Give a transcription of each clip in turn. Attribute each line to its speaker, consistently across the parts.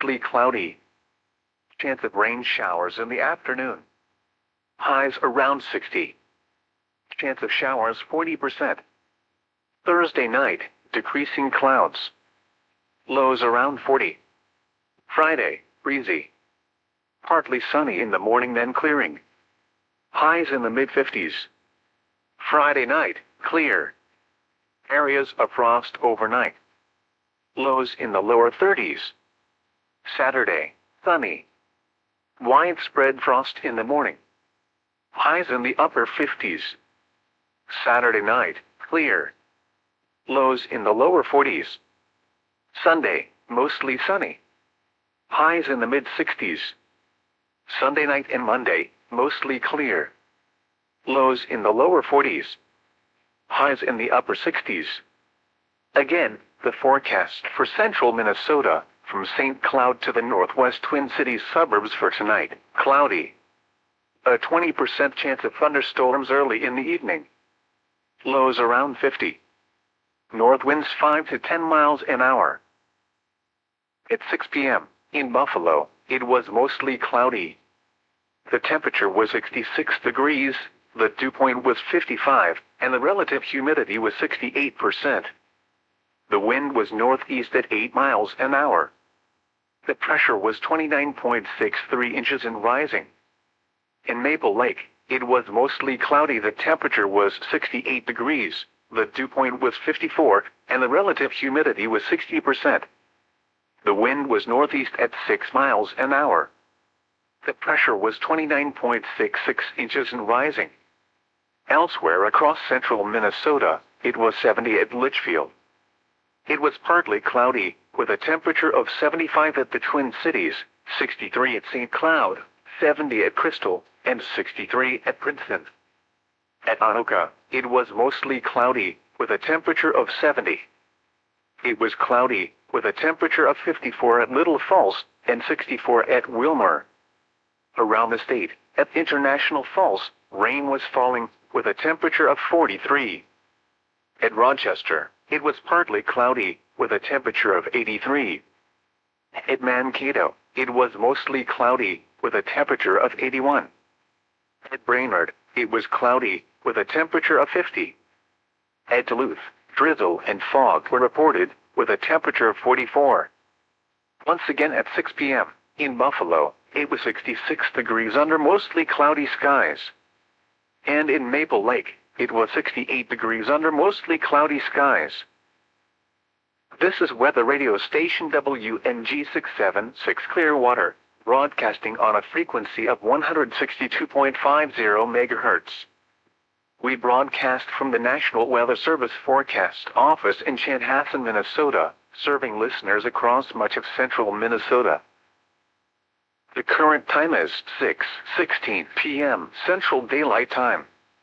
Speaker 1: mostly cloudy. Chance of rain showers in the afternoon. Highs around 60. Chance of showers 40%. Thursday night, decreasing clouds. Lows around 40. Friday, breezy. Partly sunny in the morning then clearing. Highs in the mid-50s. Friday night, clear. Areas of frost overnight. Lows in the lower 30s. Saturday, sunny. Widespread frost in the morning. Highs in the upper 50s. Saturday night, clear. Lows in the lower 40s. Sunday, mostly sunny. Highs in the mid-60s. Sunday night and Monday, mostly clear. Lows in the lower 40s. Highs in the upper 60s. Again, the forecast for central Minnesota, from St. Cloud to the northwest Twin Cities suburbs for tonight, cloudy. A 20% chance of thunderstorms early in the evening. Lows around 50. North winds 5 to 10 miles an hour. At 6 p.m., in Buffalo, it was mostly cloudy. The temperature was 66 degrees, the dew point was 55, and the relative humidity was 68%. The wind was northeast at 8 miles an hour. The pressure was 29.63 inches and rising. In Maple Lake, it was mostly cloudy. The temperature was 68 degrees, the dew point was 54, and the relative humidity was 60%. The wind was northeast at 6 miles an hour. The pressure was 29.66 inches and rising. Elsewhere across central Minnesota, it was 70 at Litchfield. It was partly cloudy, with a temperature of 75 at the Twin Cities, 63 at St. Cloud, 70 at Crystal, and 63 at Princeton. At Anoka, it was mostly cloudy, with a temperature of 70. It was cloudy, with a temperature of 54 at Little Falls, and 64 at Wilmer. Around the state, at International Falls, rain was falling, with a temperature of 43. At Rochester, it was partly cloudy, with a temperature of 83. At Mankato, it was mostly cloudy, with a temperature of 81. At Brainerd, it was cloudy, with a temperature of 50. At Duluth, drizzle and fog were reported, with a temperature of 44. Once again at 6 p.m., in Buffalo, it was 66 degrees under mostly cloudy skies. And in Maple Lake, it was 68 degrees under mostly cloudy skies. This is weather radio station WNG 676 Clearwater, broadcasting on a frequency of 162.50 MHz. We broadcast from the National Weather Service Forecast Office in Chanhassen, Minnesota, serving listeners across much of central Minnesota. The current time is 6:16 p.m. Central Daylight Time.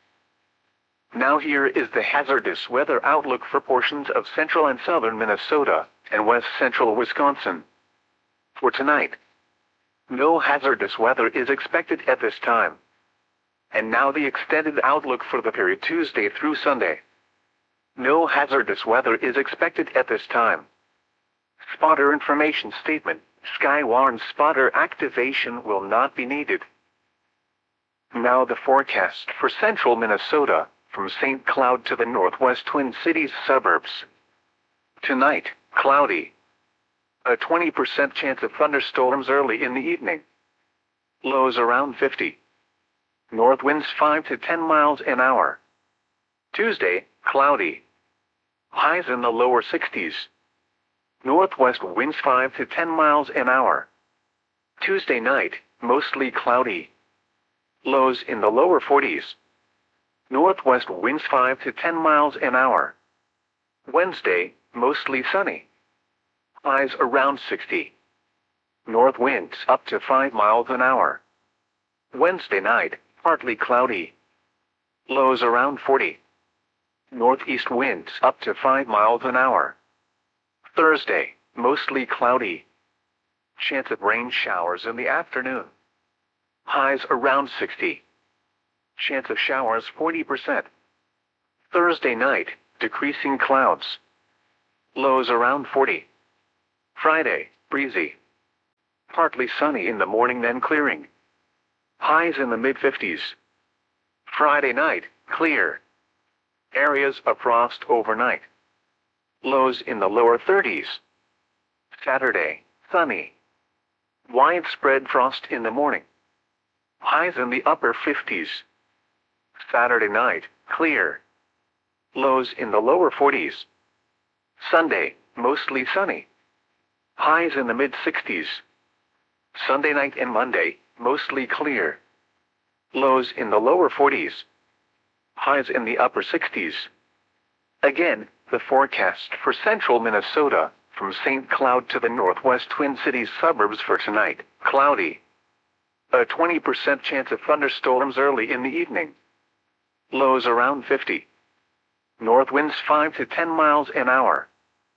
Speaker 1: Now here is the hazardous weather outlook for portions of central and southern Minnesota and west central Wisconsin. For tonight, no hazardous weather is expected at this time. And now the extended outlook for the period Tuesday through Sunday. No hazardous weather is expected at this time. Spotter information statement: Skywarn spotter activation will not be needed. Now the forecast for central Minnesota, from St. Cloud to the northwest Twin Cities suburbs. Tonight, cloudy. A 20% chance of thunderstorms early in the evening. Lows around 50. North winds 5 to 10 miles an hour. Tuesday, cloudy. Highs in the lower 60s. Northwest winds 5 to 10 miles an hour. Tuesday night, mostly cloudy. Lows in the lower 40s. Northwest winds 5 to 10 miles an hour. Wednesday, mostly sunny. Highs around 60. North winds up to 5 miles an hour. Wednesday night, partly cloudy. Lows around 40. Northeast winds up to 5 miles an hour. Thursday, mostly cloudy. Chance of rain showers in the afternoon. Highs around 60. Chance of showers 40%. Thursday night, decreasing clouds. Lows around 40. Friday, breezy. partly sunny in the morning then clearing. Highs in the mid-50s. Friday night, clear. Areas of frost overnight. Lows in the lower 30s. Saturday, sunny. Widespread frost in the morning. Highs in the upper 50s. Saturday night, clear. Lows in the lower 40s. Sunday, mostly sunny. Highs in the mid-60s. Sunday night and Monday, mostly clear. Lows in the lower 40s. Highs in the upper 60s. Again, the forecast for central Minnesota, from St. Cloud to the northwest Twin Cities suburbs for tonight, cloudy. A 20% chance of thunderstorms early in the evening. Lows around 50. North winds 5 to 10 miles an hour.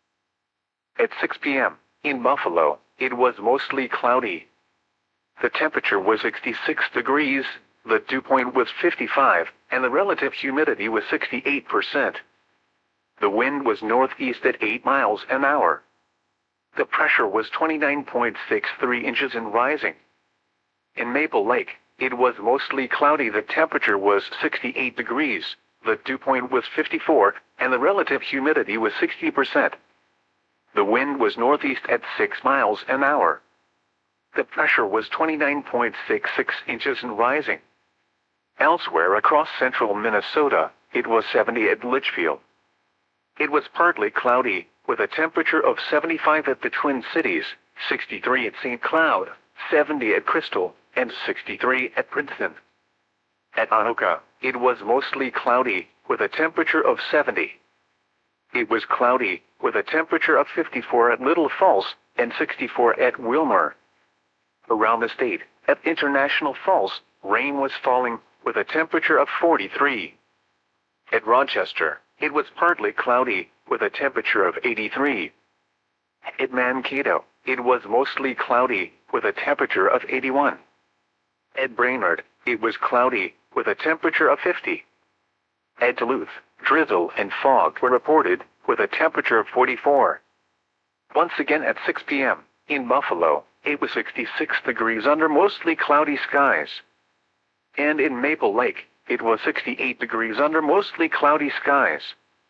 Speaker 1: At 6 p.m., in Buffalo, it was mostly cloudy. The temperature was 66 degrees, the dew point was 55, and the relative humidity was 68%. The wind was northeast at 8 miles an hour. The pressure was 29.63 inches and rising. In Maple Lake, it was mostly cloudy. The temperature was 68 degrees, the dew point was 54, and the relative humidity was 60%. The wind was northeast at 6 miles an hour. The pressure was 29.66 inches and rising. Elsewhere across central Minnesota, it was 70 at Litchfield. It was partly cloudy, with a temperature of 75 at the Twin Cities, 63 at St. Cloud, 70 at Crystal, and 63 at Princeton. At Anoka, it was mostly cloudy, with a temperature of 70. It was cloudy, with a temperature of 54 at Little Falls, and 64 at Wilmer. Around the state, at International Falls, rain was falling, with a temperature of 43. At Rochester, it was partly cloudy, with a temperature of 83. At Mankato, it was mostly cloudy, with a temperature of 81. At Brainerd, it was cloudy, with a temperature of 50. At Duluth, drizzle and fog were reported, with a temperature of 44. Once again at 6 p.m., in Buffalo, it was 66 degrees under mostly cloudy skies. And in Maple Lake, it was 68 degrees under mostly cloudy skies.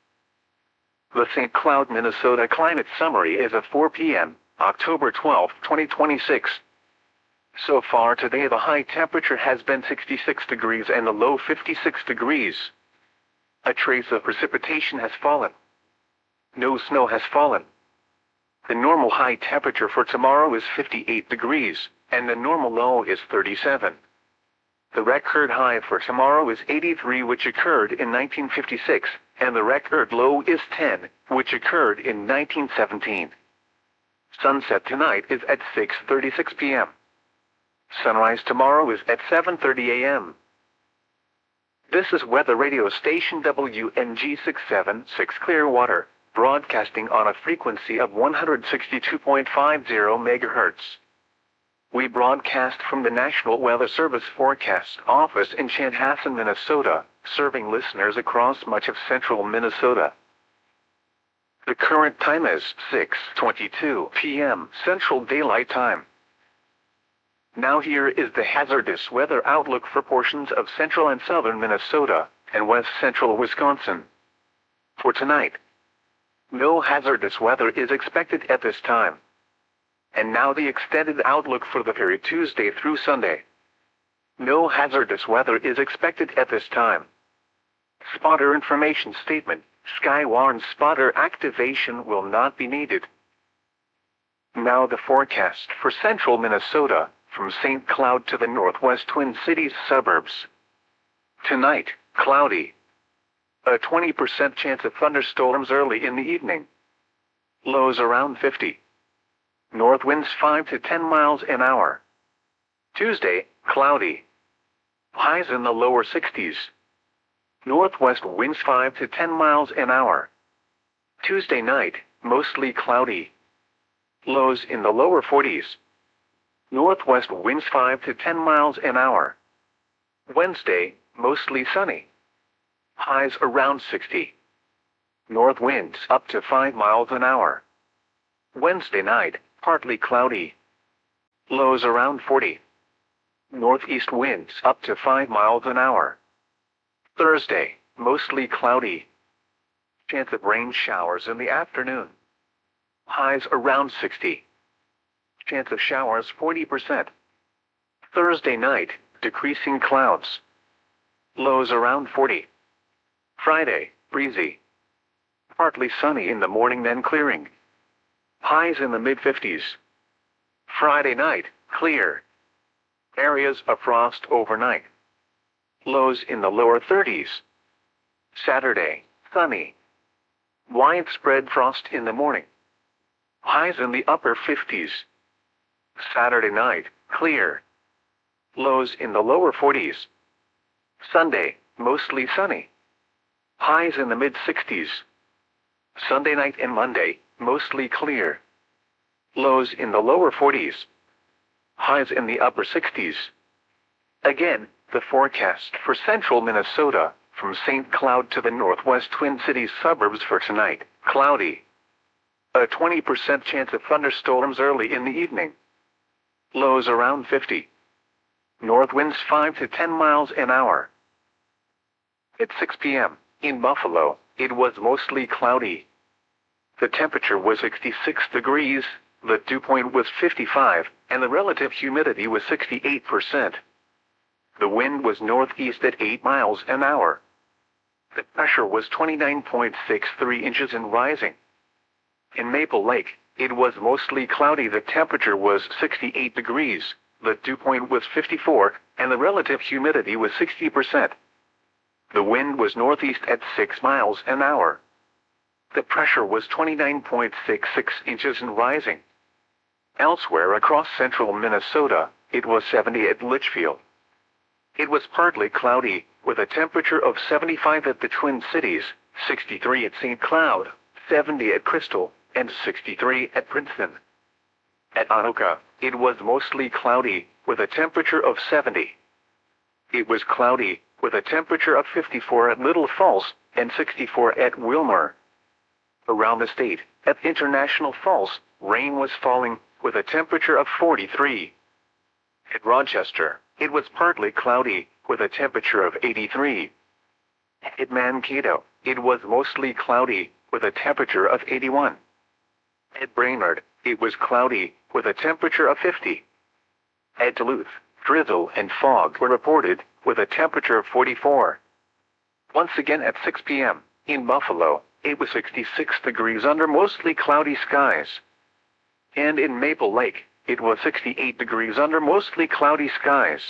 Speaker 1: The St. Cloud, Minnesota Climate Summary is at 4 p.m., October 12, 2026. So far today the high temperature has been 66 degrees and the low 56 degrees. A trace of precipitation has fallen. No snow has fallen. The normal high temperature for tomorrow is 58 degrees, and the normal low is 37. The record high for tomorrow is 83, which occurred in 1956, and the record low is 10, which occurred in 1917. Sunset tonight is at 6:36 p.m. Sunrise tomorrow is at 7:30 a.m. This is weather radio station WNG 676 Clearwater, broadcasting on a frequency of 162.50 MHz. We broadcast from the National Weather Service Forecast Office in Chanhassen, Minnesota, serving listeners across much of central Minnesota. The current time is 6:22 p.m. Central Daylight Time. Now here is the hazardous weather outlook for portions of central and southern Minnesota and west central Wisconsin. For tonight, no hazardous weather is expected at this time. And now the extended outlook for the period Tuesday through Sunday. No hazardous weather is expected at this time. Spotter information statement: Skywarn spotter activation will not be needed. Now the forecast for central Minnesota, from St. Cloud to the northwest Twin Cities suburbs. Tonight, cloudy. A 20% chance of thunderstorms early in the evening. Lows around 50. North winds 5 to 10 miles an hour. Tuesday, cloudy. Highs in the lower 60s. Northwest winds 5 to 10 miles an hour. Tuesday night, mostly cloudy. Lows in the lower 40s. Northwest winds 5 to 10 miles an hour. Wednesday, mostly sunny. Highs around 60. North winds up to 5 miles an hour. Wednesday night, partly cloudy. Lows around 40. Northeast winds up to 5 miles an hour. Thursday, mostly cloudy. Chance of rain showers in the afternoon. Highs around 60. Chance of showers 40%. Thursday night, decreasing clouds. Lows around 40. Friday, breezy. Partly sunny in the morning, then clearing. Highs in the mid-50s. Friday night, clear. Areas of frost overnight. Lows in the lower 30s. Saturday, sunny. Widespread frost in the morning. Highs in the upper 50s. Saturday night, clear. Lows in the lower 40s. Sunday, mostly sunny. Highs in the mid-60s. Sunday night and Monday, mostly clear. Lows in the lower 40s. Highs in the upper 60s. Again, the forecast for central Minnesota, from St. Cloud to the northwest Twin Cities suburbs for tonight: cloudy. A 20% chance of thunderstorms early in the evening. Lows around 50. North winds 5 to 10 miles an hour. At 6 p.m., in Buffalo, it was mostly cloudy. The temperature was 66 degrees, the dew point was 55, and the relative humidity was 68%. The wind was northeast at 8 miles an hour. The pressure was 29.63 inches and rising. In Maple Lake, it was mostly cloudy. The temperature was 68 degrees, the dew point was 54, and the relative humidity was 60%. The wind was northeast at 6 miles an hour. The pressure was 29.66 inches and rising. Elsewhere across central Minnesota, it was 70 at Litchfield. It was partly cloudy, with a temperature of 75 at the Twin Cities, 63 at St. Cloud, 70 at Crystal, and 63 at Princeton. At Anoka, it was mostly cloudy, with a temperature of 70. It was cloudy, with a temperature of 54 at Little Falls, and 64 at Wilmer. Around the state, at International Falls, rain was falling, with a temperature of 43. At Rochester, it was partly cloudy, with a temperature of 83. At Mankato, it was mostly cloudy, with a temperature of 81. At Brainerd, it was cloudy, with a temperature of 50. At Duluth, drizzle and fog were reported, with a temperature of 44. Once again at 6 p.m., in Buffalo, it was 66 degrees under mostly cloudy skies. And in Maple Lake, it was 68 degrees under mostly cloudy skies.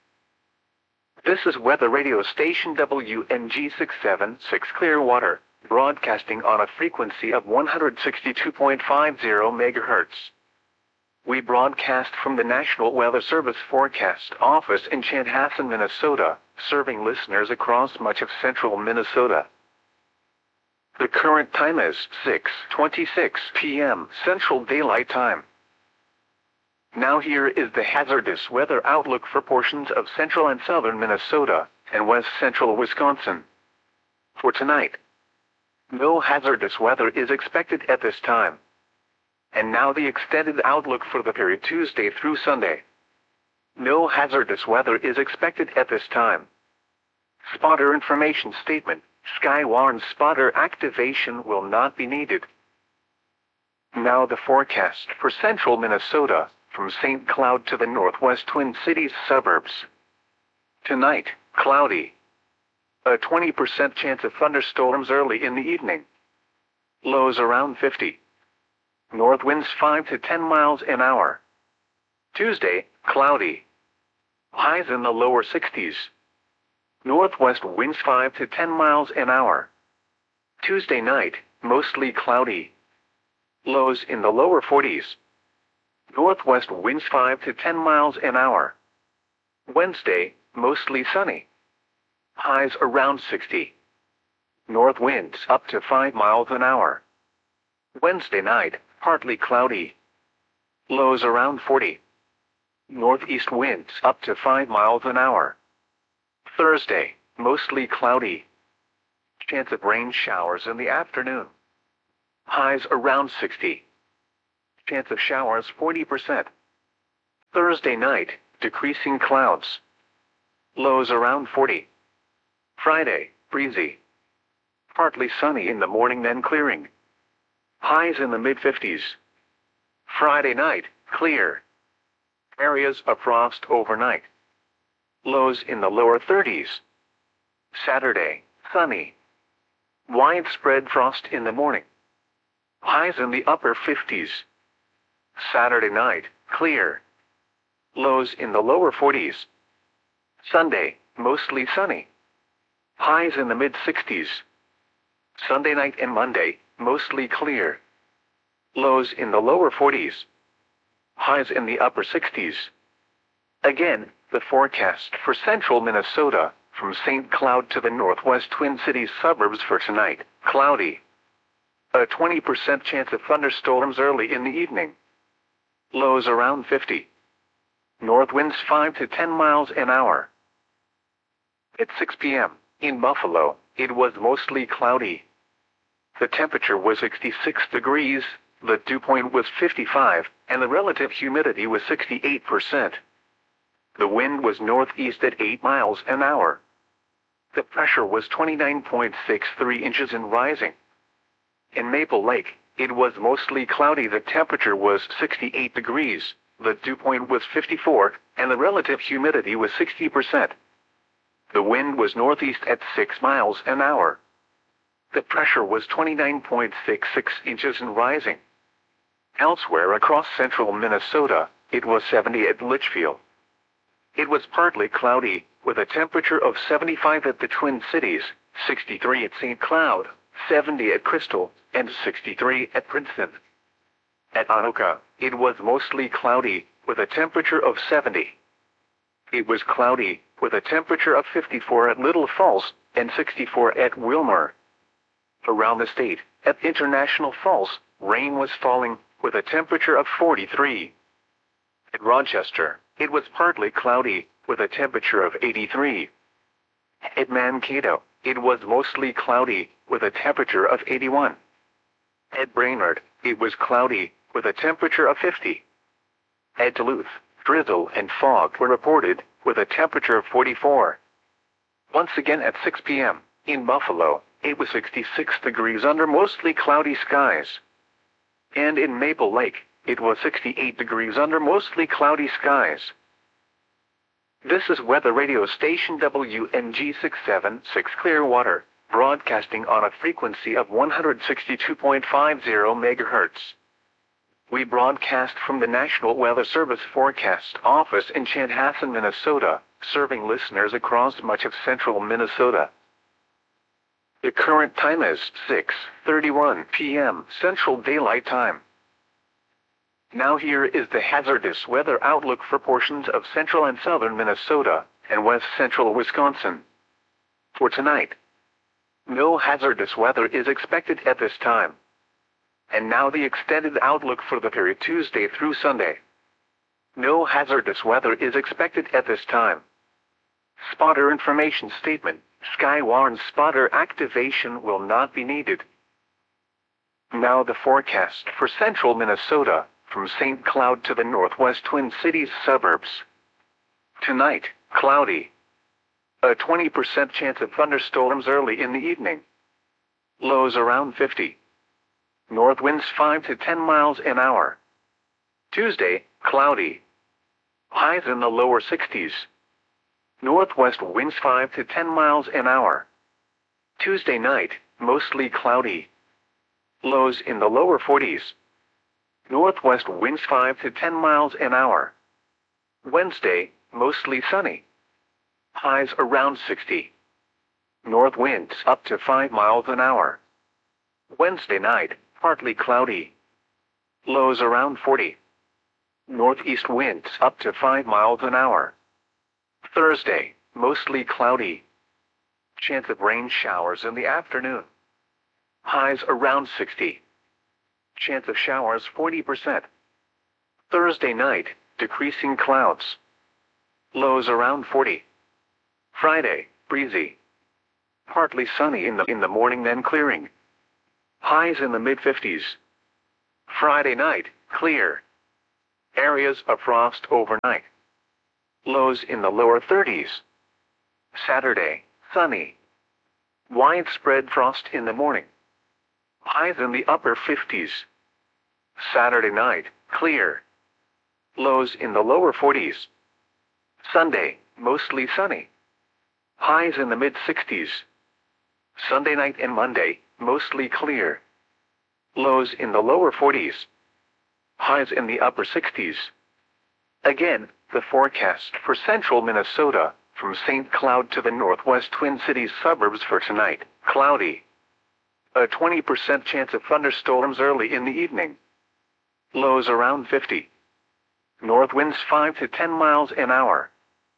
Speaker 1: This is weather radio station WNG 676 Clearwater, broadcasting on a frequency of 162.50 MHz. We broadcast from the National Weather Service Forecast Office in Chanhassen, Minnesota, serving listeners across much of central Minnesota. The current time is 6:26 p.m. Central Daylight Time. Now here is the hazardous weather outlook for portions of central and southern Minnesota and west central Wisconsin. For tonight, no hazardous weather is expected at this time. And now the extended outlook for the period Tuesday through Sunday. No hazardous weather is expected at this time. Spotter information statement: Skywarn spotter activation will not be needed. Now the forecast for central Minnesota, from St. Cloud to the northwest Twin Cities suburbs. Tonight, cloudy. A 20% chance of thunderstorms early in the evening. Lows around 50. North winds 5 to 10 miles an hour. Tuesday, cloudy. Highs in the lower 60s. Northwest winds 5 to 10 miles an hour. Tuesday night, mostly cloudy. Lows in the lower 40s. Northwest winds 5 to 10 miles an hour. Wednesday, mostly sunny. Highs around 60. North winds up to 5 miles an hour. Wednesday night, partly cloudy. Lows around 40. Northeast winds up to 5 miles an hour. Thursday, mostly cloudy. Chance of rain showers in the afternoon. Highs around 60. Chance of showers 40%. Thursday night, decreasing clouds. Lows around 40. Friday, breezy. Partly sunny in the morning then clearing. Highs in the mid-50s. Friday night, clear. Areas of frost overnight. Lows in the lower 30s. Saturday, sunny. Widespread frost in the morning. Highs in the upper 50s. Saturday night, clear. Lows in the lower 40s. Sunday, mostly sunny. Highs in the mid-60s. Sunday night and Monday, mostly clear. Lows in the lower 40s. Highs in the upper 60s. Again, the forecast for central Minnesota, from St. Cloud to the northwest Twin Cities suburbs for tonight, cloudy. A 20% chance of thunderstorms early in the evening. Lows around 50. North winds 5 to 10 miles an hour. At 6 p.m., in Buffalo, it was mostly cloudy. The temperature was 66 degrees, the dew point was 55, and the relative humidity was 68%. The wind was northeast at 8 miles an hour. The pressure was 29.63 inches and rising. In Maple Lake, it was mostly cloudy. The temperature was 68 degrees, the dew point was 54, and the relative humidity was 60%. The wind was northeast at 6 miles an hour. The pressure was 29.66 inches and rising. Elsewhere across central Minnesota, it was 70 at Litchfield. It was partly cloudy, with a temperature of 75 at the Twin Cities, 63 at St. Cloud, 70 at Crystal, and 63 at Princeton. At Anoka, it was mostly cloudy, with a temperature of 70. It was cloudy, with a temperature of 54 at Little Falls, and 64 at Wilmer. Around the state, at International Falls, rain was falling, with a temperature of 43. At Rochester, it was partly cloudy, with a temperature of 83. At Mankato, it was mostly cloudy, with a temperature of 81. At Brainerd, it was cloudy, with a temperature of 50. At Duluth, drizzle and fog were reported, with a temperature of 44. Once again at 6 p.m., in Buffalo, it was 66 degrees under mostly cloudy skies. And in Maple Lake, it was 68 degrees under mostly cloudy skies. This is weather radio station WMG 676 Clearwater, broadcasting on a frequency of 162.50 MHz. We broadcast from the National Weather Service Forecast Office in Chanhassen, Minnesota, serving listeners across much of central Minnesota. The current time is 6:31 p.m. Central Daylight Time. Now here is the hazardous weather outlook for portions of central and southern Minnesota and west central Wisconsin. For tonight, no hazardous weather is expected at this time. And now the extended outlook for the period Tuesday through Sunday. No hazardous weather is expected at this time. Spotter information statement. Sky warns spotter activation will not be needed. Now the forecast for central Minnesota, from St. Cloud to the northwest Twin Cities suburbs. Tonight, cloudy. A 20% chance of thunderstorms early in the evening. Lows around 50. North winds 5 to 10 miles an hour. Tuesday, cloudy. Highs in the lower 60s. Northwest winds 5 to 10 miles an hour. Tuesday night, mostly cloudy. Lows in the lower 40s. Northwest winds 5 to 10 miles an hour. Wednesday, mostly sunny. Highs around 60. North winds up to 5 miles an hour. Wednesday night, partly cloudy. Lows around 40. Northeast winds up to 5 miles an hour. Thursday, mostly cloudy. Chance of rain showers in the afternoon. Highs around 60. Chance of showers 40%. Thursday night, decreasing clouds. Lows around 40. Friday, breezy. Partly sunny in the morning then clearing. Highs in the mid-50s. Friday night, clear. Areas of frost overnight. Lows in the lower 30s. Saturday, sunny. Widespread frost in the morning. Highs in the upper 50s. Saturday night, clear. Lows in the lower 40s. Sunday, mostly sunny. Highs in the mid-60s. Sunday night and Monday, mostly clear. Lows in the lower 40s. Highs in the upper 60s. Again, the forecast for central Minnesota, from St. Cloud to the northwest Twin Cities suburbs for tonight, cloudy. A 20% chance of thunderstorms early in the evening. Lows around 50. North winds 5 to 10 miles an hour.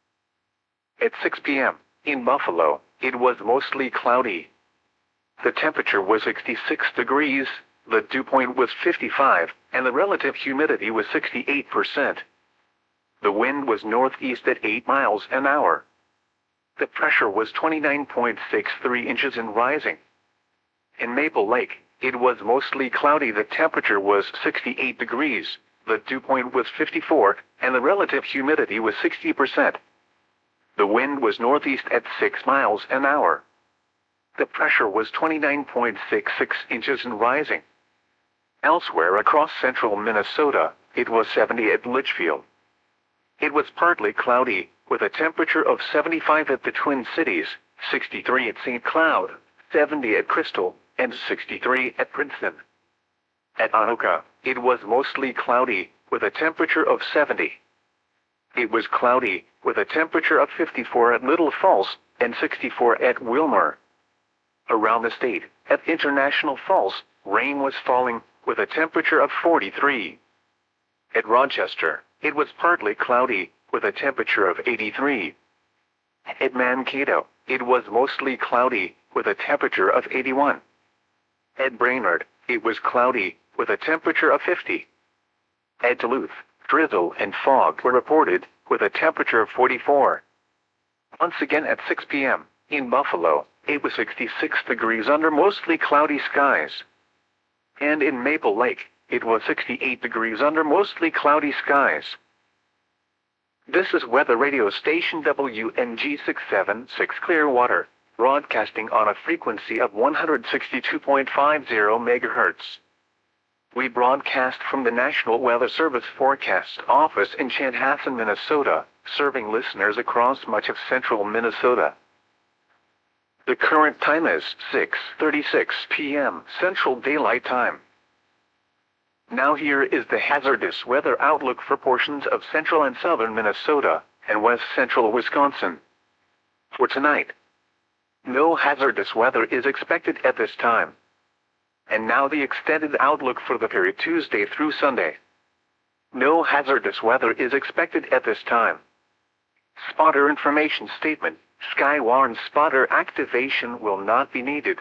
Speaker 1: At 6 p.m., in Buffalo, it was mostly cloudy. The temperature was 66 degrees, the dew point was 55, and the relative humidity was 68%. The wind was northeast at 8 miles an hour. The pressure was 29.63 inches and rising. In Maple Lake, it was mostly cloudy. The temperature was 68 degrees, the dew point was 54, and the relative humidity was 60%. The wind was northeast at 6 miles an hour. The pressure was 29.66 inches and rising. Elsewhere across central Minnesota, it was 70 at Litchfield. It was partly cloudy, with a temperature of 75 at the Twin Cities, 63 at St. Cloud, 70 at Crystal, and 63 at Princeton. At Anoka, it was mostly cloudy, with a temperature of 70. It was cloudy, with a temperature of 54 at Little Falls, and 64 at Wilmer. Around the state, at International Falls, rain was falling, with a temperature of 43. At Rochester, it was partly cloudy, with a temperature of 83. At Mankato, it was mostly cloudy, with a temperature of 81. At Brainerd, it was cloudy, with a temperature of 50. At Duluth, drizzle and fog were reported, with a temperature of 44. Once again at 6 p.m., in Buffalo, it was 66 degrees under mostly cloudy skies. And in Maple Lake, it was 68 degrees under mostly cloudy skies. This is weather radio station WNG 676 Clearwater, broadcasting on a frequency of 162.50 MHz. We broadcast from the National Weather Service Forecast Office in Chanhassen, Minnesota, serving listeners across much of central Minnesota. The current time is 6:36 p.m. Central Daylight Time. Now here is the hazardous weather outlook for portions of central and southern Minnesota and west central Wisconsin. For tonight, no hazardous weather is expected at this time. And now the extended outlook for the period Tuesday through Sunday. No hazardous weather is expected at this time. Spotter information statement: Skywarn spotter activation will not be needed.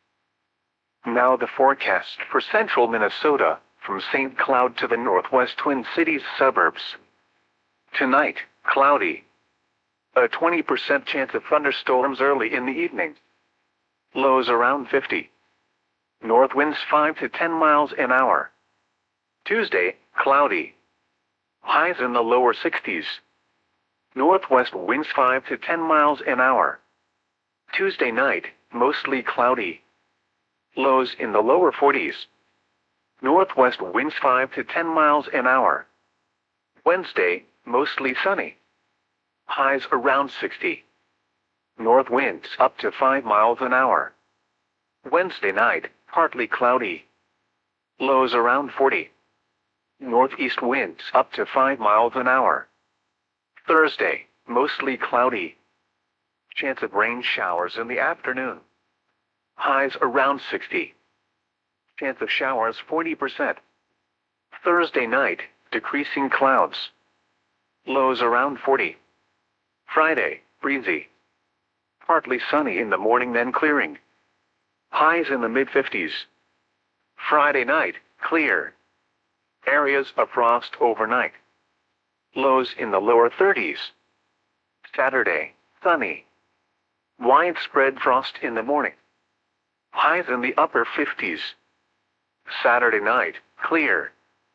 Speaker 1: Now the forecast for central Minnesota, from St. Cloud to the northwest Twin Cities suburbs. Tonight, cloudy. A 20% chance of thunderstorms early in the evening. Lows around 50. North winds 5 to 10 miles an hour. Tuesday, cloudy. Highs in the lower 60s. Northwest winds 5 to 10 miles an hour. Tuesday night, mostly cloudy. Lows in the lower 40s. Northwest winds 5 to 10 miles an hour. Wednesday, mostly sunny. Highs around 60. North winds up to 5 miles an hour. Wednesday night, partly cloudy. Lows around 40. Northeast winds up to 5 miles an hour. Thursday, mostly cloudy. Chance of rain showers in the afternoon. Highs around 60. Chance of showers 40%. Thursday night, decreasing clouds. Lows around 40. Friday, breezy. Partly sunny in the morning, then clearing. Highs in the mid-50s. Friday night, clear. Areas of frost overnight. Lows in the lower 30s. Saturday, sunny. Widespread frost in the morning. Highs in the upper 50s. Saturday night, clear.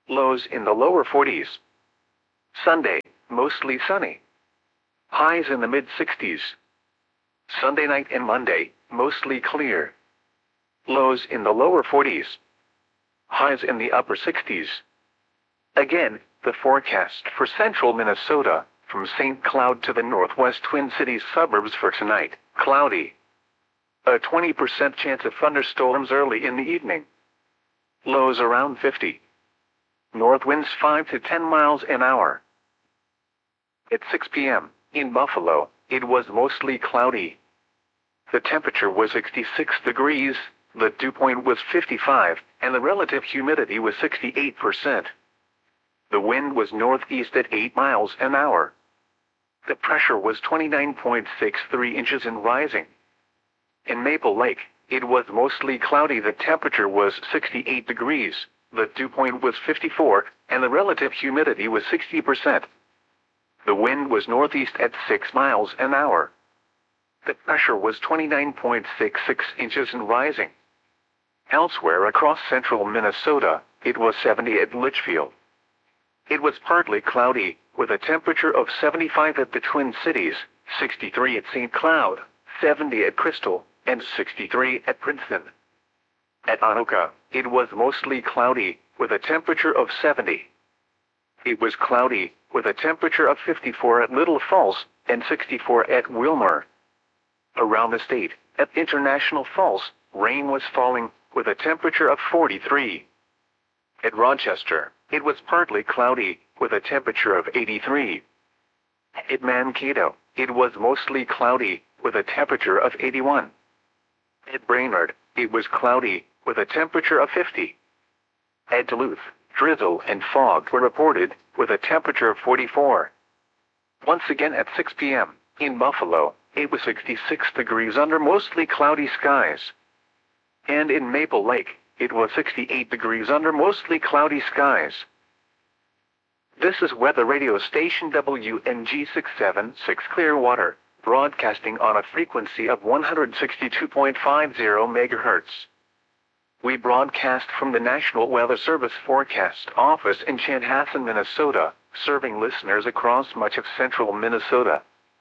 Speaker 1: Lows in the lower 40s. Sunday, mostly sunny. Highs in the mid-60s. Sunday night and Monday, mostly clear. Lows in the lower 40s. Highs in the upper 60s. Again, the forecast for central Minnesota, from St. Cloud to the northwest Twin Cities suburbs for tonight: cloudy. A 20% chance of thunderstorms early in the evening. Lows around 50. North winds 5 to 10 miles an hour. At 6 p.m., in Buffalo, it was mostly cloudy. The temperature was 66 degrees, the dew point was 55, and the relative humidity was 68%. The wind was northeast at 8 miles an hour. The pressure was 29.63 inches and rising. In Maple Lake, it was mostly cloudy. The temperature was 68 degrees, the dew point was 54, and the relative humidity was 60%. The wind was northeast at 6 miles an hour. The pressure was 29.66 inches and rising. Elsewhere across central Minnesota, it was 70 at Litchfield. It was partly cloudy, with a temperature of 75 at the Twin Cities, 63 at St. Cloud, 70 at Crystal, and 63 at Princeton. At Anoka, it was mostly cloudy, with a temperature of 70. It was cloudy, with a temperature of 54 at Little Falls, and 64 at Wilmer. Around the state, at International Falls, rain was falling, with a temperature of 43. At Rochester, it was partly cloudy, with a temperature of 83. At Mankato, it was mostly cloudy, with a temperature of 81. At Brainerd, it was cloudy, with a temperature of 50. At Duluth, drizzle and fog were reported, with a temperature of 44. Once again at 6 p.m., in Buffalo, it was 66 degrees under mostly cloudy skies. And in Maple Lake, it was 68 degrees under mostly cloudy skies. This is weather radio station WNG 676 Clearwater, broadcasting on a frequency of 162.50 MHz. We broadcast from the National Weather Service Forecast Office in Chanhassen, Minnesota, serving listeners across much of central Minnesota.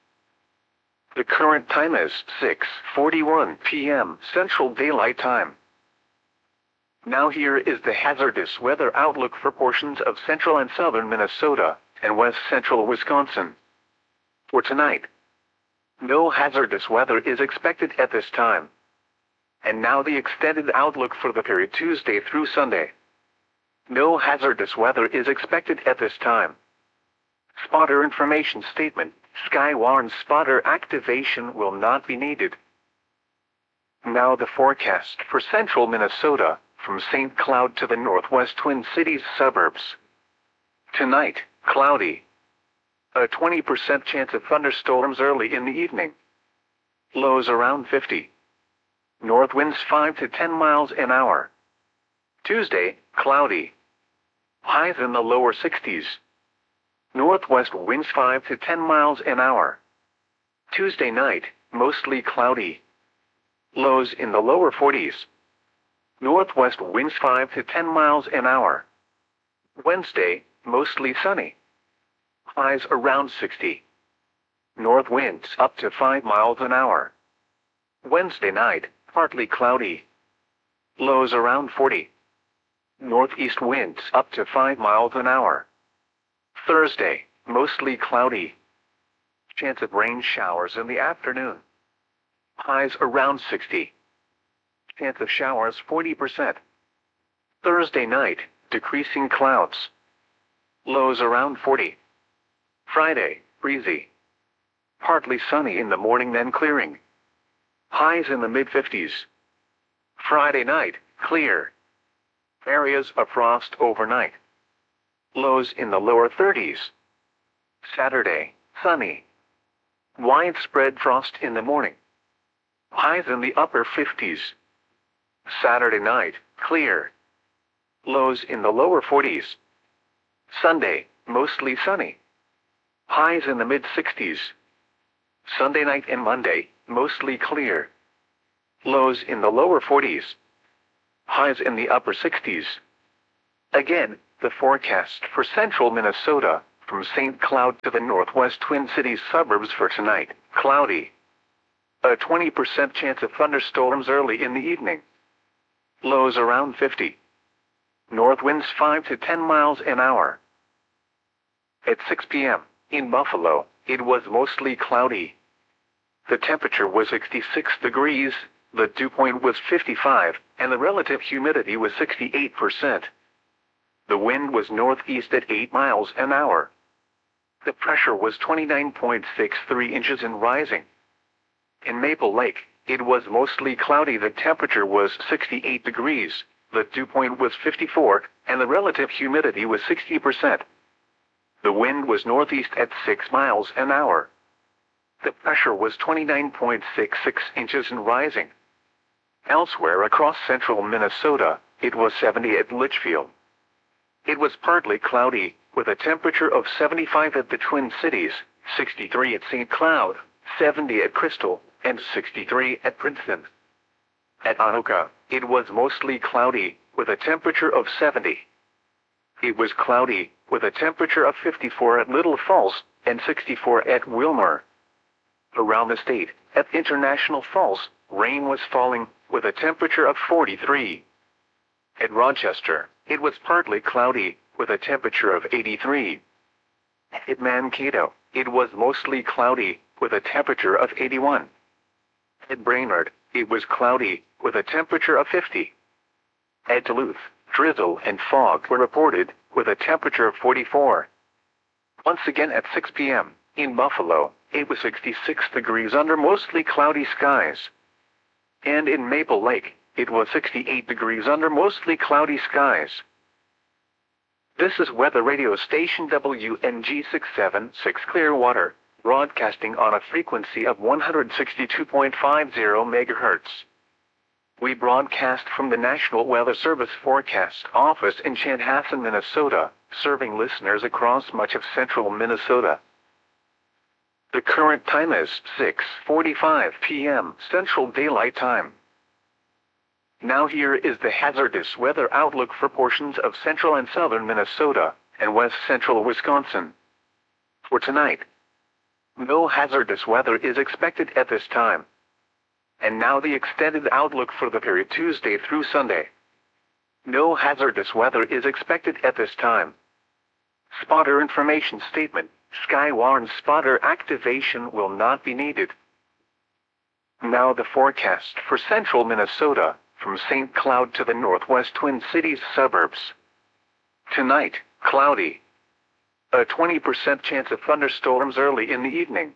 Speaker 1: The current time is 6:41 p.m. Central Daylight Time. Now here is the hazardous weather outlook for portions of central and southern Minnesota and west central Wisconsin. For tonight, no hazardous weather is expected at this time. And now the extended outlook for the period Tuesday through Sunday. No hazardous weather is expected at this time. Spotter information statement: Skywarn spotter activation will not be needed. Now the forecast for central Minnesota, from St. Cloud to the northwest Twin Cities suburbs. Tonight, cloudy. A 20% chance of thunderstorms early in the evening. Lows around 50. North winds 5 to 10 miles an hour. Tuesday, cloudy. Highs in the lower 60s. Northwest winds 5 to 10 miles an hour. Tuesday night, mostly cloudy. Lows in the lower 40s. Northwest winds 5 to 10 miles an hour. Wednesday, mostly sunny. Highs around 60. North winds up to 5 miles an hour. Wednesday night, partly cloudy. Lows around 40. Northeast winds up to 5 miles an hour. Thursday, mostly cloudy. Chance of rain showers in the afternoon. Highs around 60. Chance of showers 40%. Thursday night, decreasing clouds. Lows around 40. Friday, breezy. Partly sunny in the morning, then clearing. Highs in the mid-50s. Friday night, clear. Areas of frost overnight. Lows in the lower 30s. Saturday, sunny. Widespread frost in the morning. Highs in the upper 50s. Saturday night, clear. Lows in the lower 40s. Sunday, mostly sunny. Highs in the mid-60s. Sunday night and Monday, mostly clear. Lows in the lower 40s. Highs in the upper 60s. Again, the forecast for central Minnesota, from St. Cloud to the northwest Twin Cities suburbs for tonight: cloudy. A 20% chance of thunderstorms early in the evening. Lows around 50. North winds 5 to 10 miles an hour. At 6 p.m., in Buffalo, it was mostly cloudy. The temperature was 66 degrees, the dew point was 55, and the relative humidity was 68%. The wind was northeast at 8 miles an hour. The pressure was 29.63 inches and rising. In Maple Lake, it was mostly cloudy. The temperature was 68 degrees, the dew point was 54, and the relative humidity was 60%. The wind was northeast at 6 miles an hour. The pressure was 29.66 inches and rising. Elsewhere across central Minnesota, it was 70 at Litchfield. It was partly cloudy, with a temperature of 75 at the Twin Cities, 63 at St. Cloud, 70 at Crystal, and 63 at Princeton. At Anoka, it was mostly cloudy, with a temperature of 70. It was cloudy, with a temperature of 54 at Little Falls, and 64 at Wilmer. Around the state, at International Falls, rain was falling, with a temperature of 43. At Rochester, it was partly cloudy, with a temperature of 83. At Mankato, it was mostly cloudy, with a temperature of 81. At Brainerd, it was cloudy, with a temperature of 50. At Duluth, drizzle and fog were reported, with a temperature of 44. Once again at 6 p.m., in Buffalo, it was 66 degrees under mostly cloudy skies. And in Maple Lake, it was 68 degrees under mostly cloudy skies. This is weather radio station WNG 676 Clearwater, broadcasting on a frequency of 162.50 MHz. We broadcast from the National Weather Service Forecast Office in Chanhassen, Minnesota, serving listeners across much of central Minnesota. The current time is 6:45 p.m. Central Daylight Time. Now here is the hazardous weather outlook for portions of central and southern Minnesota and west central Wisconsin. For tonight, no hazardous weather is expected at this time. And now the extended outlook for the period Tuesday through Sunday. No hazardous weather is expected at this time. Spotter information statement: Skywarn spotter activation will not be needed. Now the forecast for central Minnesota, from St. Cloud to the northwest Twin Cities suburbs. Tonight, cloudy. A 20% chance of thunderstorms early in the evening.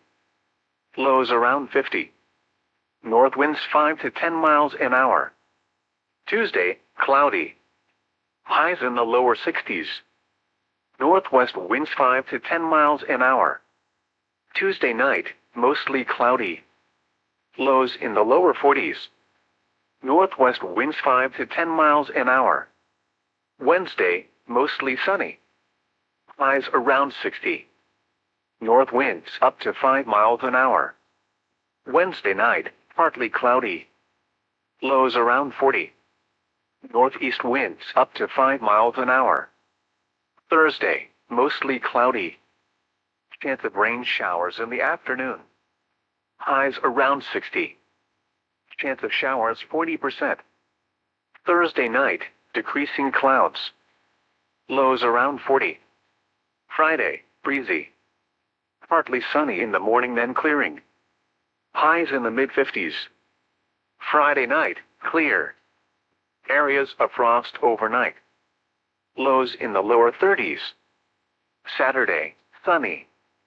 Speaker 1: Lows around 50. North winds 5 to 10 miles an hour. Tuesday, cloudy. Highs in the lower 60s. Northwest winds 5 to 10 miles an hour. Tuesday night, mostly cloudy. Lows in the lower 40s. Northwest winds 5 to 10 miles an hour. Wednesday, mostly sunny. Highs around 60. North winds up to 5 miles an hour. Wednesday night, partly cloudy. Lows around 40. Northeast winds up to 5 miles an hour. Thursday, mostly cloudy. Chance of rain showers in the afternoon. Highs around 60. Chance of showers 40%. Thursday night, decreasing clouds. Lows around 40. Friday, breezy. Partly sunny in the morning, then clearing. Highs in the mid-50s. Friday night, clear. Areas of frost overnight. Lows in the lower 30s. Saturday, sunny.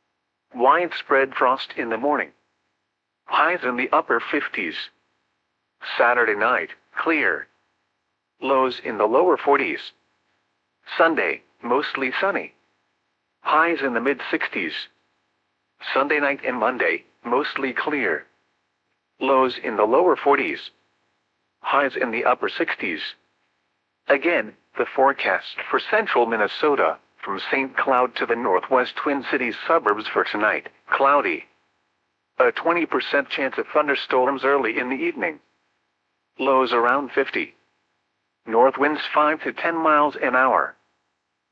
Speaker 1: Widespread frost in the morning. Highs in the upper 50s. Saturday night, clear. Lows in the lower 40s. Sunday, mostly sunny. Highs in the mid-60s. Sunday night and Monday, mostly clear. Lows in the lower 40s. Highs in the upper 60s. Again, the forecast for central Minnesota, from St. Cloud to the northwest Twin Cities suburbs for tonight: cloudy. A 20% chance of thunderstorms early in the evening. Lows around 50. North winds 5 to 10 miles an hour.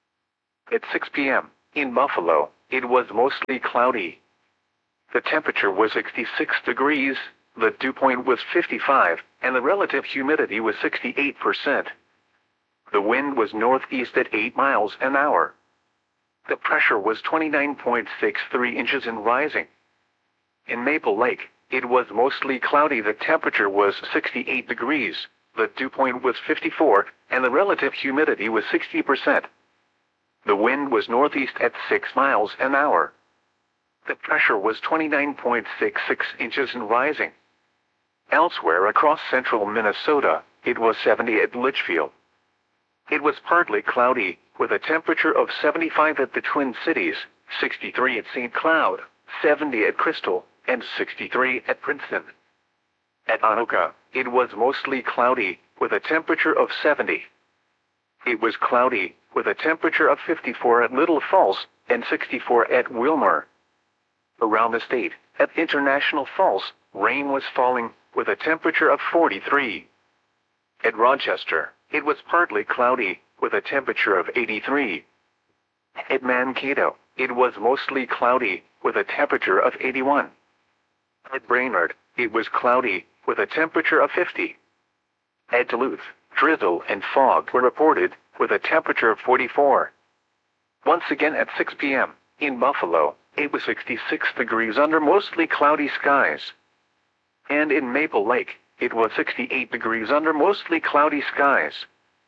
Speaker 1: At 6 p.m., in Buffalo, it was mostly cloudy. The temperature was 66 degrees, the dew point was 55, and the relative humidity was 68%. The wind was northeast at 8 miles an hour. The pressure was 29.63 inches and rising. In Maple Lake, it was mostly cloudy. The temperature was 68 degrees, the dew point was 54, and the relative humidity was 60%. The wind was northeast at 6 miles an hour. The pressure was 29.66 inches and rising. Elsewhere across central Minnesota, it was 70 at Litchfield. It was partly cloudy, with a temperature of 75 at the Twin Cities, 63 at St. Cloud, 70 at Crystal, and 63 at Princeton. At Anoka, it was mostly cloudy, with a temperature of 70. It was cloudy, with a temperature of 54 at Little Falls, and 64 at Wilmer. Around the state, at International Falls, rain was falling, with a temperature of 43. At Rochester, it was partly cloudy, with a temperature of 83. At Mankato, it was mostly cloudy, with a temperature of 81. At Brainerd, it was cloudy, with a temperature of 50. At Duluth, drizzle and fog were reported, with a temperature of 44. Once again at 6 p.m., in Buffalo, it was 66 degrees under mostly cloudy skies. And in Maple Lake, it was 68 degrees under mostly cloudy skies.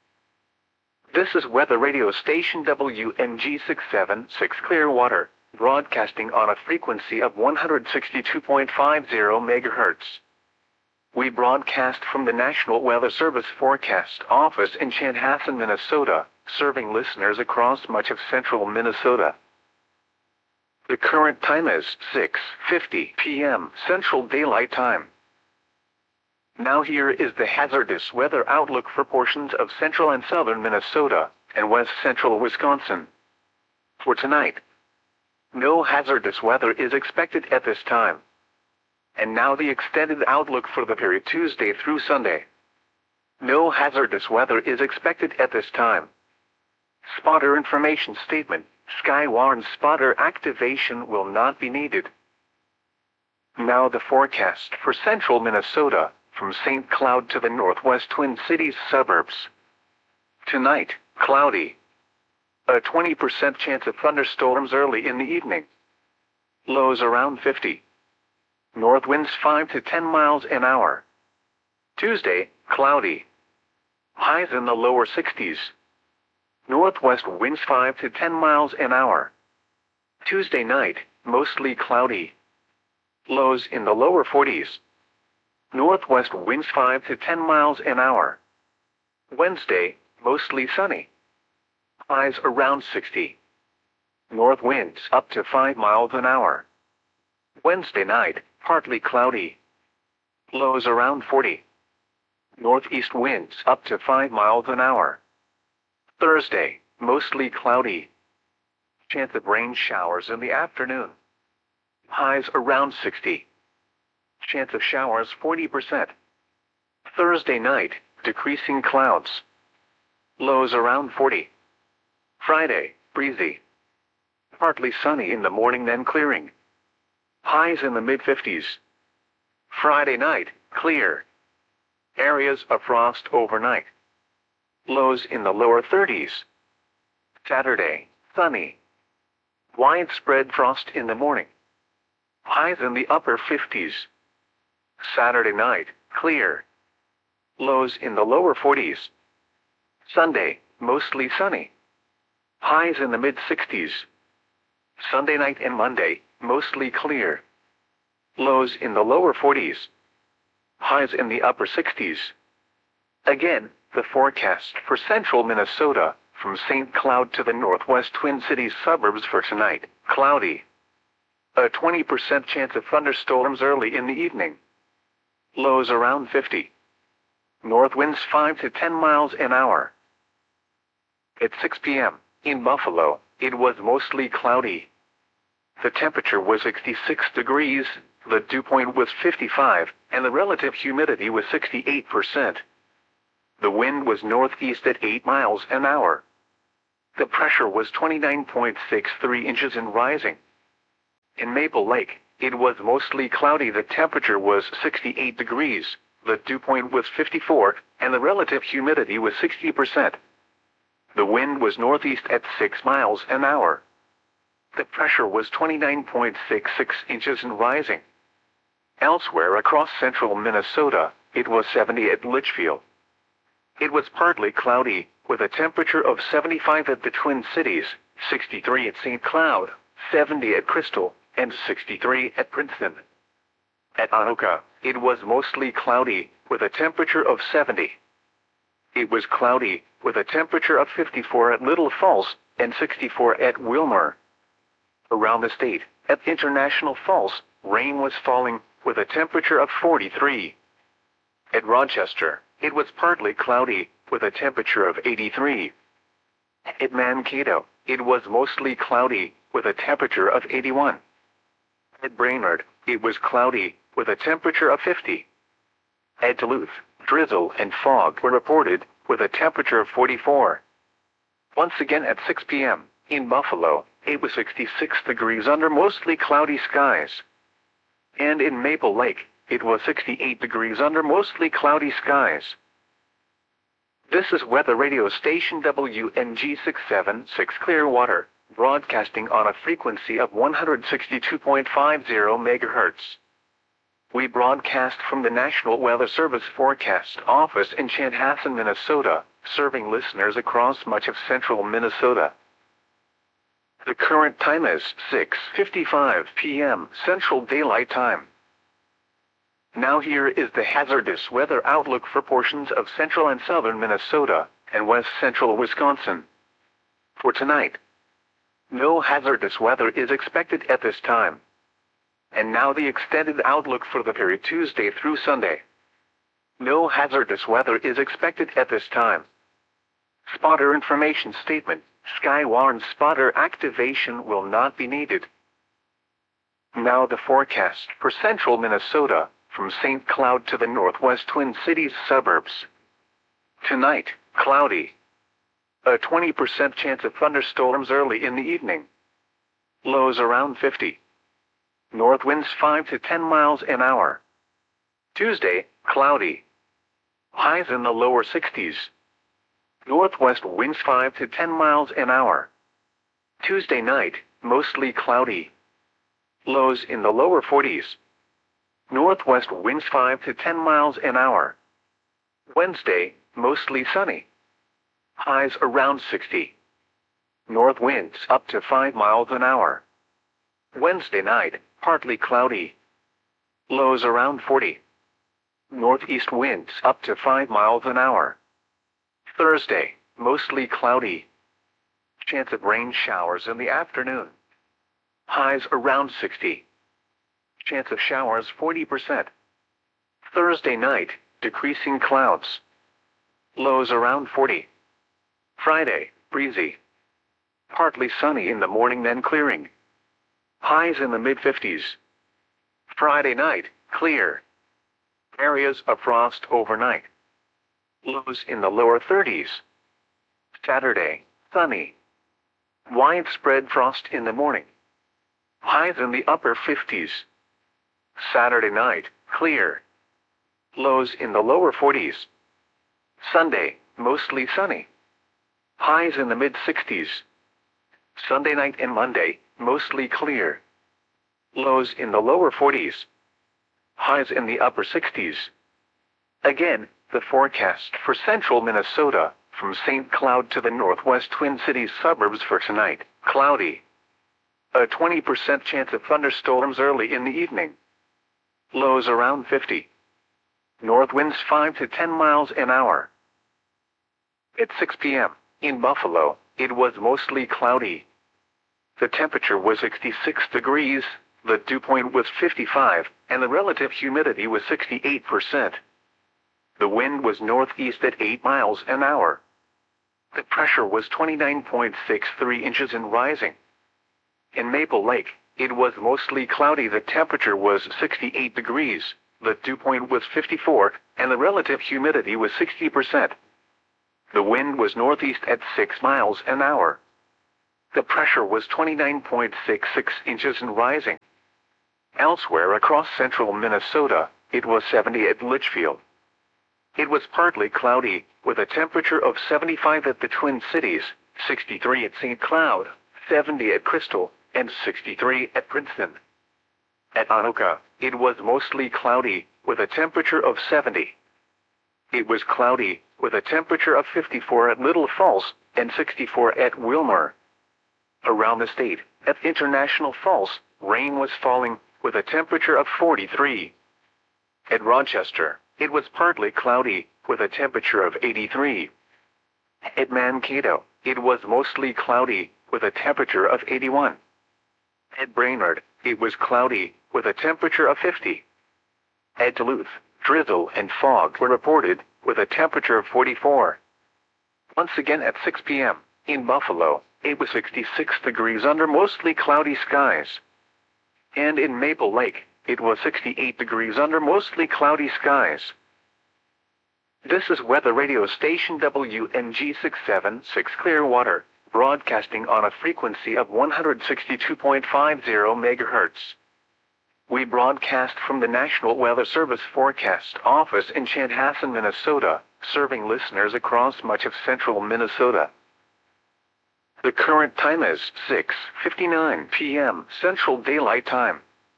Speaker 1: This is weather radio station WMG 676 Clearwater, broadcasting on a frequency of 162.50 MHz. We broadcast from the National Weather Service Forecast Office in Chanhassen, Minnesota, serving listeners across much of central Minnesota. The current time is 6:50 p.m. Central Daylight Time. Now here is the hazardous weather outlook for portions of central and southern Minnesota and west central Wisconsin. For tonight, no hazardous weather is expected at this time. And now the extended outlook for the period Tuesday through Sunday. No hazardous weather is expected at this time. Spotter information statement: Skywarn spotter activation will not be needed. Now the forecast for central Minnesota, from St. Cloud to the northwest Twin Cities suburbs. Tonight, cloudy. A 20% chance of thunderstorms early in the evening. Lows around 50. North winds 5 to 10 miles an hour. Tuesday, cloudy. Highs in the lower 60s. Northwest winds 5 to 10 miles an hour. Tuesday night, mostly cloudy. Lows in the lower 40s. Northwest winds 5 to 10 miles an hour. Wednesday, mostly sunny. Highs around 60. North winds up to 5 miles an hour. Wednesday night, partly cloudy. Lows around 40. Northeast winds up to 5 miles an hour. Thursday, mostly cloudy. Chance of rain showers in the afternoon. Highs around 60. Chance of showers 40%. Thursday night, decreasing clouds. Lows around 40. Friday, breezy. Partly sunny in the morning, then clearing. Highs in the mid-50s. Friday night, clear. Areas of frost overnight. Lows in the lower 30s. Saturday, sunny. Widespread frost in the morning. Highs in the upper 50s. Saturday night, clear. Lows in the lower 40s. Sunday, mostly sunny. Highs in the mid-60s. Sunday night and Monday, mostly clear. Lows in the lower 40s. Highs in the upper 60s. Again, the forecast for central Minnesota, from St. Cloud to the northwest Twin Cities suburbs for tonight, cloudy. A 20% chance of thunderstorms early in the evening. Lows around 50. North winds 5 to 10 miles an hour. At 6 p.m., in Buffalo, it was mostly cloudy. The temperature was 66 degrees, the dew point was 55, and the relative humidity was 68%. The wind was northeast at 8 miles an hour. The pressure was 29.63 inches and rising. In Maple Lake, it was mostly cloudy. The temperature was 68 degrees, the dew point was 54, and the relative humidity was 60%. The wind was northeast at 6 miles an hour. The pressure was 29.66 inches and rising. Elsewhere across central Minnesota, it was 70 at Litchfield. It was partly cloudy, with a temperature of 75 at the Twin Cities, 63 at St. Cloud, 70 at Crystal, and 63 at Princeton. At Anoka, it was mostly cloudy, with a temperature of 70. It was cloudy, with a temperature of 54 at Little Falls, and 64 at Wilmer. Around the state, at International Falls, rain was falling, with a temperature of 43. At Rochester, it was partly cloudy, with a temperature of 83. At Mankato, it was mostly cloudy, with a temperature of 81. At Brainerd, it was cloudy, with a temperature of 50. At Duluth, drizzle and fog were reported, with a temperature of 44. Once again at 6 p.m., in Buffalo, it was 66 degrees under mostly cloudy skies. And in Maple Lake, it was 68 degrees under mostly cloudy skies. This is weather radio station WNG 676 Clearwater, broadcasting on a frequency of 162.50 MHz. We broadcast from the National Weather Service Forecast Office in Chanhassen, Minnesota, serving listeners across much of central Minnesota. The current time is 6:55 p.m. Central Daylight Time. Now here is the hazardous weather outlook for portions of central and southern Minnesota and west central Wisconsin. For tonight, no hazardous weather is expected at this time. And now the extended outlook for the period Tuesday through Sunday. No hazardous weather is expected at this time. Spotter information statement. Skywarn spotter activation will not be needed. Now the forecast for central Minnesota, from St. Cloud to the northwest Twin Cities suburbs. Tonight, cloudy. A 20% chance of thunderstorms early in the evening. Lows around 50. North winds 5 to 10 miles an hour. Tuesday, cloudy. Highs in the lower 60s. Northwest winds 5 to 10 miles an hour. Tuesday night, mostly cloudy. Lows in the lower 40s. Northwest winds 5 to 10 miles an hour. Wednesday, mostly sunny. Highs around 60. North winds up to 5 miles an hour. Wednesday night, partly cloudy. Lows around 40. Northeast winds up to 5 miles an hour. Thursday, mostly cloudy. Chance of rain showers in the afternoon. Highs around 60. Chance of showers 40%. Thursday night, decreasing clouds. Lows around 40. Friday, breezy. Partly sunny in the morning, then clearing. Highs in the mid-50s. Friday night, clear. Areas of frost overnight. Lows in the lower 30s. Saturday, sunny. Widespread frost in the morning. Highs in the upper 50s. Saturday night, clear. Lows in the lower 40s. Sunday, mostly sunny. Highs in the mid-60s. Sunday night and Monday, mostly clear. Lows in the lower 40s. Highs in the upper 60s. Again, the forecast for central Minnesota, from St. Cloud to the northwest Twin Cities suburbs for tonight, cloudy. A 20% chance of thunderstorms early in the evening. Lows around 50. North winds 5 to 10 miles an hour. At 6 p.m., in Buffalo, it was mostly cloudy. The temperature was 66 degrees, the dew point was 55, and the relative humidity was 68%. The wind was northeast at 8 miles an hour. The pressure was 29.63 inches and rising. In Maple Lake, it was mostly cloudy. The temperature was 68 degrees, the dew point was 54, and the relative humidity was 60%. The wind was northeast at 6 miles an hour. The pressure was 29.66 inches and rising. Elsewhere across central Minnesota, it was 70 at Litchfield. It was partly cloudy, with a temperature of 75 at the Twin Cities, 63 at St. Cloud, 70 at Crystal, and 63 at Princeton. At Anoka, it was mostly cloudy, with a temperature of 70. It was cloudy, with a temperature of 54 at Little Falls, and 64 at Wilmer. Around the state, at International Falls, rain was falling, with a temperature of 43. At Rochester, it was partly cloudy, with a temperature of 83. At Mankato, it was mostly cloudy, with a temperature of 81. At Brainerd, it was cloudy, with a temperature of 50. At Duluth, drizzle and fog were reported, with a temperature of 44. Once again at 6 p.m., in Buffalo, it was 66 degrees under mostly cloudy skies. And in Maple Lake, it was 68 degrees under mostly cloudy skies. This is weather radio station WNG 676 Clearwater, broadcasting on a frequency of 162.50 MHz. We broadcast from the National Weather Service Forecast Office in Chanhassen, Minnesota, serving listeners across much of central Minnesota. The current time is 6:59 p.m. Central Daylight Time.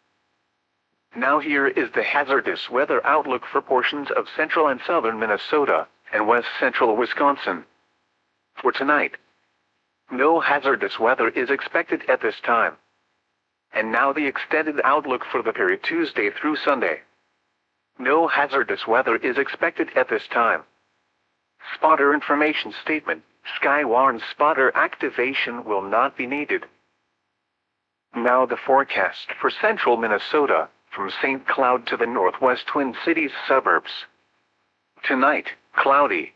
Speaker 1: Now here is the hazardous weather outlook for portions of central and southern Minnesota and west central Wisconsin. For tonight, no hazardous weather is expected at this time. And now the extended outlook for the period Tuesday through Sunday. No hazardous weather is expected at this time. Spotter information statement. Skywarn spotter activation will not be needed. Now the forecast for central Minnesota, from St. Cloud to the northwest Twin Cities suburbs. Tonight, cloudy.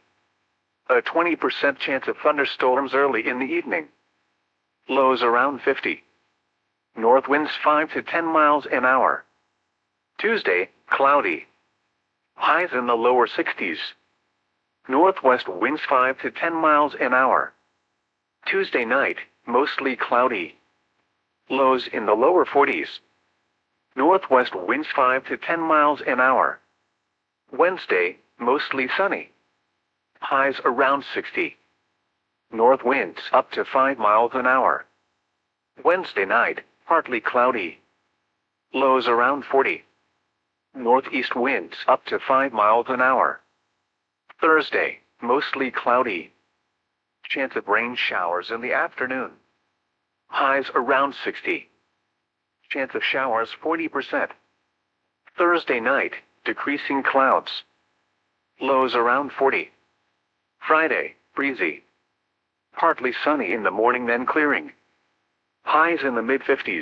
Speaker 1: A 20% chance of thunderstorms early in the evening. Lows around 50. North winds 5 to 10 miles an hour. Tuesday, cloudy. Highs in the lower 60s. Northwest winds 5 to 10 miles an hour. Tuesday night, mostly cloudy. Lows in the lower 40s. Northwest winds 5 to 10 miles an hour. Wednesday, mostly sunny. Highs around 60. North winds up to 5 miles an hour. Wednesday night, partly cloudy. Lows around 40. Northeast winds up to 5 miles an hour. Thursday, mostly cloudy. Chance of rain showers in the afternoon. Highs around 60. Chance of showers 40%. Thursday night, decreasing clouds. Lows around 40. Friday, breezy. Partly sunny in the morning then clearing. Highs in the mid-50s.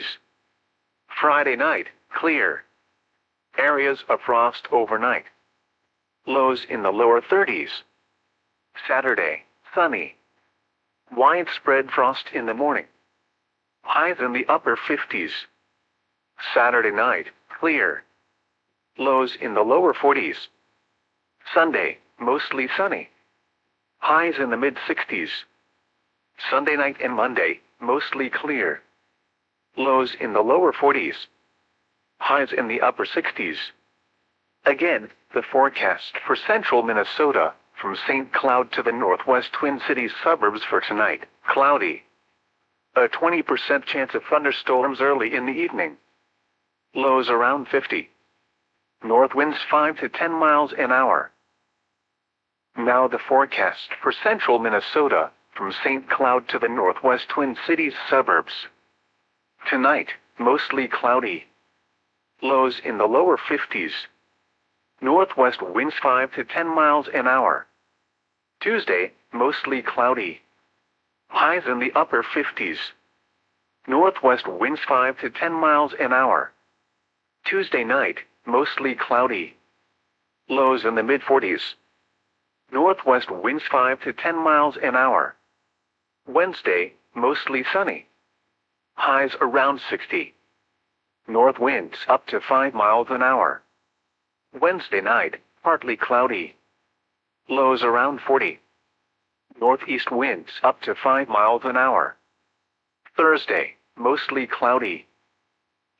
Speaker 1: Friday night, clear. Areas of frost overnight. Lows in the lower 30s. Saturday, sunny. Widespread frost in the morning. Highs in the upper 50s. Saturday night, clear. Lows in the lower 40s. Sunday, mostly sunny. Highs in the mid-60s. Sunday night and Monday, mostly clear. Lows in the lower 40s. Highs in the upper 60s. Again, the forecast for central Minnesota, from St. Cloud to the northwest Twin Cities suburbs for tonight, cloudy. A 20% chance of thunderstorms early in the evening. Lows around 50. North winds 5 to 10 miles an hour. Now the forecast for central Minnesota, from St. Cloud to the northwest Twin Cities suburbs. Tonight, mostly cloudy. Lows in the lower 50s. Northwest winds 5 to 10 miles an hour. Tuesday, mostly cloudy. Highs in the upper 50s. Northwest winds 5 to 10 miles an hour. Tuesday night, mostly cloudy. Lows in the mid-40s. Northwest winds 5 to 10 miles an hour. Wednesday, mostly sunny. Highs around 60. North winds up to 5 miles an hour. Wednesday night, partly cloudy. Lows around 40. Northeast winds up to 5 miles an hour. Thursday, mostly cloudy.